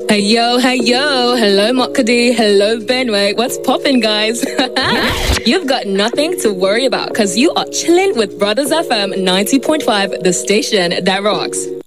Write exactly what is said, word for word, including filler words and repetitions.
Hey yo, hey yo, hello Makadi, hello Benway, what's poppin' guys? You've got nothing to worry about because you are chilling with Brothers F M ninety point five, the station that rocks.